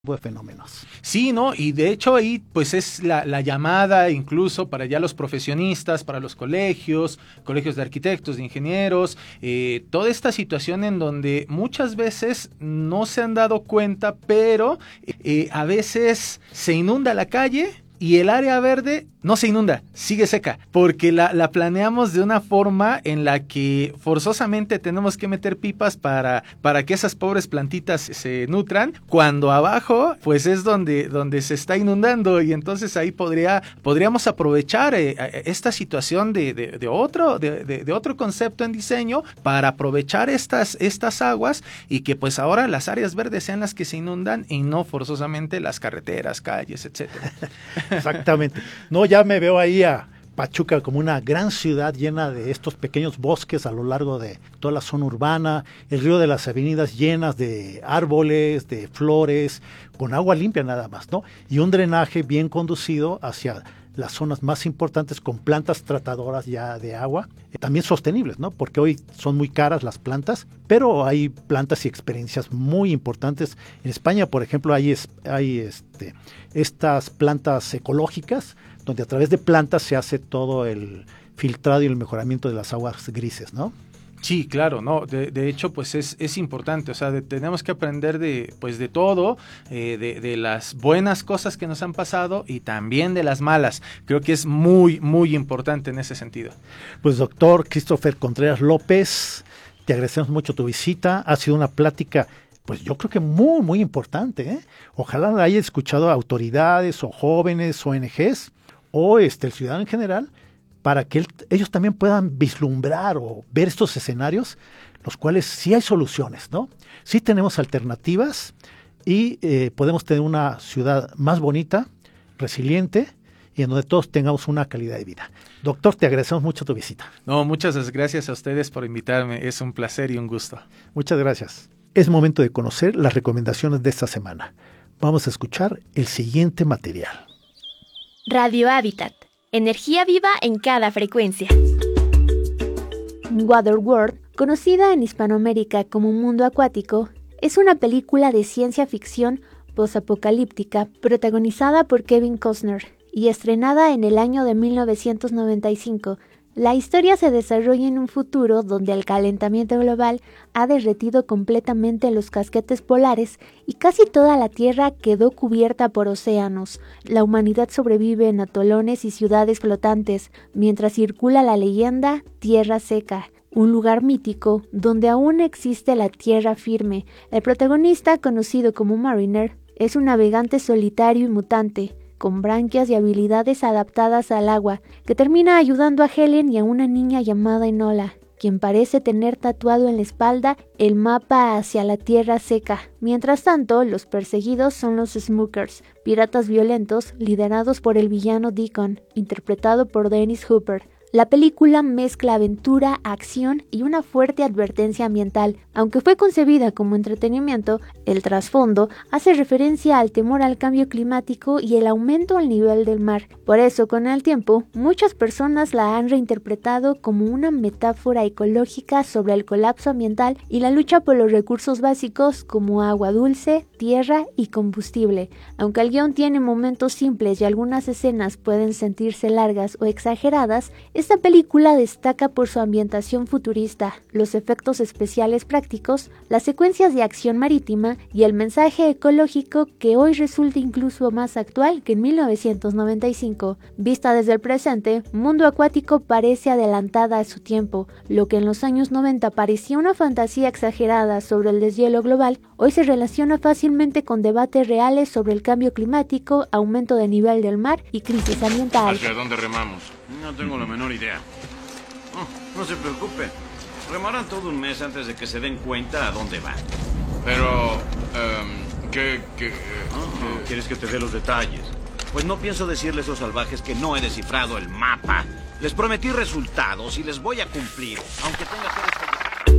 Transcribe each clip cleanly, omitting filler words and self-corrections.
de fenómenos. Sí, ¿no? Y de hecho ahí pues es la llamada incluso para ya los profesionistas, para los colegios de arquitectos, de ingenieros, toda esta situación en donde muchas veces no se han dado cuenta, pero a veces se inunda la calle y el área verde no se inunda, sigue seca, porque la planeamos de una forma en la que forzosamente tenemos que meter pipas para que esas pobres plantitas se nutran, cuando abajo pues es donde se está inundando, y entonces ahí podríamos aprovechar esta situación de otro concepto en diseño para aprovechar estas aguas y que pues ahora las áreas verdes sean las que se inundan y no forzosamente las carreteras, calles, etcétera. Exactamente. No, ya me veo ahí a Pachuca como una gran ciudad llena de estos pequeños bosques a lo largo de toda la zona urbana, el río de las avenidas llenas de árboles, de flores, con agua limpia nada más, ¿no? Y un drenaje bien conducido hacia las zonas más importantes con plantas tratadoras ya de agua, también sostenibles, ¿no? Porque hoy son muy caras las plantas, pero hay plantas y experiencias muy importantes. En España, por ejemplo, hay estas plantas ecológicas, donde a través de plantas se hace todo el filtrado y el mejoramiento de las aguas grises, ¿no? Sí, claro, no. De hecho, pues es importante. O sea, tenemos que aprender de todo, de las buenas cosas que nos han pasado y también de las malas. Creo que es muy, muy importante en ese sentido. Pues doctor Christopher Contreras López, te agradecemos mucho tu visita. Ha sido una plática, pues yo creo que muy, muy importante, ¿eh? Ojalá la haya escuchado autoridades o jóvenes, ONGs o el ciudadano en general, para que ellos también puedan vislumbrar o ver estos escenarios, los cuales sí hay soluciones, ¿no? Sí tenemos alternativas y podemos tener una ciudad más bonita, resiliente y en donde todos tengamos una calidad de vida. Doctor, te agradecemos mucho tu visita. No, muchas gracias a ustedes por invitarme. Es un placer y un gusto. Muchas gracias. Es momento de conocer las recomendaciones de esta semana. Vamos a escuchar el siguiente material. Radio Hábitat. Energía viva en cada frecuencia. Waterworld, conocida en Hispanoamérica como Mundo Acuático, es una película de ciencia ficción posapocalíptica protagonizada por Kevin Costner y estrenada en el año de 1995. La historia se desarrolla en un futuro donde el calentamiento global ha derretido completamente los casquetes polares y casi toda la Tierra quedó cubierta por océanos. La humanidad sobrevive en atolones y ciudades flotantes, mientras circula la leyenda Tierra Seca, un lugar mítico donde aún existe la tierra firme. El protagonista, conocido como Mariner, es un navegante solitario y mutante, con branquias y habilidades adaptadas al agua, que termina ayudando a Helen y a una niña llamada Enola, quien parece tener tatuado en la espalda el mapa hacia la Tierra Seca. Mientras tanto, los perseguidos son los Smokers, piratas violentos liderados por el villano Deacon, interpretado por Dennis Hopper. La película mezcla aventura, acción y una fuerte advertencia ambiental. Aunque fue concebida como entretenimiento, el trasfondo hace referencia al temor al cambio climático y el aumento al nivel del mar. Por eso, con el tiempo, muchas personas la han reinterpretado como una metáfora ecológica sobre el colapso ambiental y la lucha por los recursos básicos como agua dulce, tierra y combustible. Aunque el guión tiene momentos simples y algunas escenas pueden sentirse largas o exageradas, esta película destaca por su ambientación futurista, los efectos especiales prácticos, las secuencias de acción marítima y el mensaje ecológico que hoy resulta incluso más actual que en 1995. Vista desde el presente, Mundo Acuático parece adelantada a su tiempo. Lo que en los años 90 parecía una fantasía exagerada sobre el deshielo global, hoy se relaciona fácilmente con debates reales sobre el cambio climático, aumento de nivel del mar y crisis ambiental. ¿Hacia dónde remamos? No tengo la menor idea. No se preocupe. Remarán todo un mes antes de que se den cuenta a dónde van. Pero, ¿quieres que te dé los detalles? Pues no pienso decirles a los salvajes que no he descifrado el mapa. Les prometí resultados y les voy a cumplir, aunque tenga que...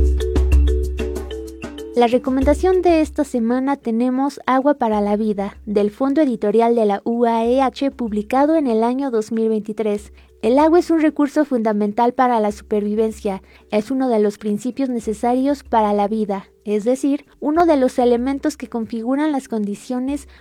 La recomendación de esta semana tenemos Agua para la Vida, del Fondo Editorial de la UAEH, publicado en el año 2023. El agua es un recurso fundamental para la supervivencia, es uno de los principios necesarios para la vida, es decir, uno de los elementos que configuran las condiciones